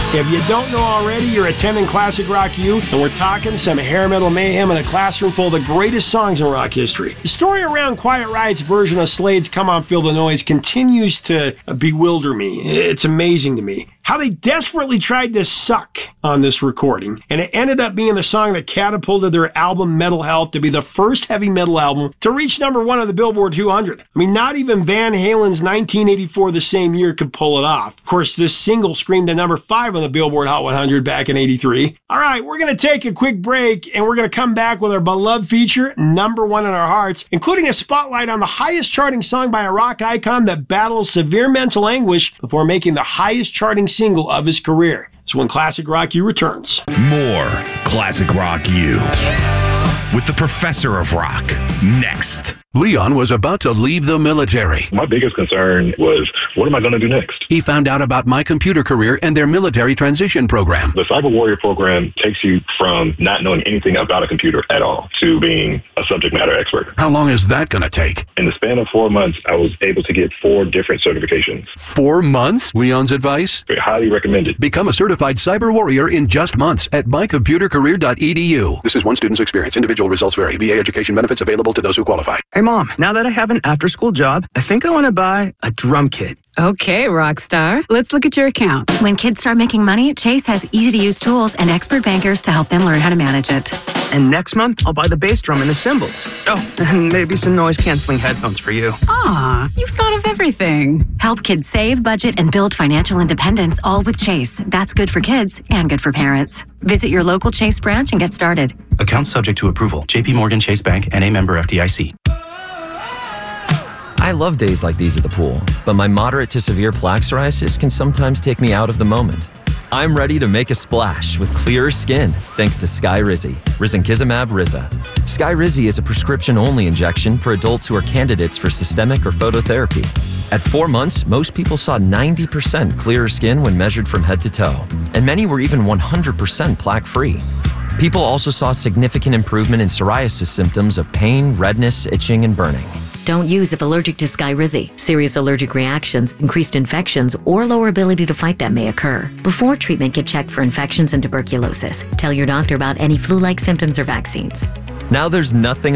If you don't know already, you're attending Classic Rock U, and we're talking some hair metal mayhem in a classroom full of the greatest songs in rock history. The story around Quiet Riot's version of Slade's Come On Feel the Noise continues to bewilder me. It's amazing to me how they desperately tried to suck on this recording, and it ended up being the song that catapulted their album Metal Health to be the first heavy metal album to reach number 1 on the Billboard 200. I mean, not even Van Halen's 1984 the same year could pull it off. Of course, this single screamed to number 5 on the Billboard Hot 100 back in 83. All right, we're going to take a quick break, and we're going to come back with our beloved feature, number 1 in our hearts, including a spotlight on the highest charting song by a rock icon that battles severe mental anguish before making the highest charting single of his career. So when Classic Rock U returns. More Classic Rock U with the Professor of Rock next. Leon was about to leave the military. My biggest concern was, what am I going to do next? He found out about My Computer Career and their military transition program. The Cyber Warrior program takes you from not knowing anything about a computer at all to being a subject matter expert. How long is that going to take? In the span of 4 months, I was able to get 4 different certifications. 4 months? Leon's advice? Highly recommended. Become a certified cyber warrior in just months at mycomputercareer.edu. This is one student's experience. Individual results vary. VA education benefits available to those who qualify. Hey, Mom, now that I have an after-school job, I think I want to buy a drum kit. Okay, Rockstar. Let's look at your account. When kids start making money, Chase has easy-to-use tools and expert bankers to help them learn how to manage it. And next month, I'll buy the bass drum and the cymbals. Oh, and maybe some noise-canceling headphones for you. Aw, you've thought of everything. Help kids save, budget, and build financial independence, all with Chase. That's good for kids and good for parents. Visit your local Chase branch and get started. Account subject to approval. JP Morgan Chase Bank, N.A. member FDIC. I love days like these at the pool, but my moderate to severe plaque psoriasis can sometimes take me out of the moment. I'm ready to make a splash with clearer skin thanks to Skyrizi, risankizumab Riza. Skyrizi is a prescription-only injection for adults who are candidates for systemic or phototherapy. At 4 months, most people saw 90% clearer skin when measured from head to toe, and many were even 100% plaque-free. People also saw significant improvement in psoriasis symptoms of pain, redness, itching, and burning. Don't use if allergic to Skyrizi. Serious allergic reactions, increased infections, or lower ability to fight them may occur. Before treatment, get checked for infections and tuberculosis. Tell your doctor about any flu-like symptoms or vaccines. Now there's nothing